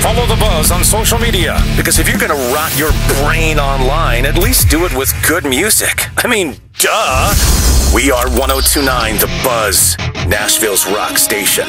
Follow The Buzz on social media, because if you're gonna rot your brain online, at least do it with good music. I mean, duh! We are 102.9 The Buzz, Nashville's rock station.